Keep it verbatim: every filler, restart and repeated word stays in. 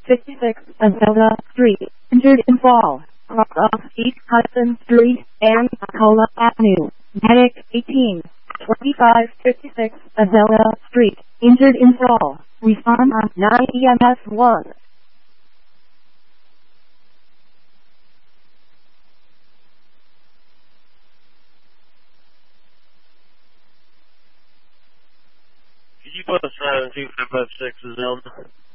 fifty-six Azalea Street, injured in fall. Off East Hudson Street and Cola Avenue. Medic eighteen, twenty-five fifty-six Azalea Street, injured in fall. Respond on nine E M S one. Could you put a sign two five five six Azalea?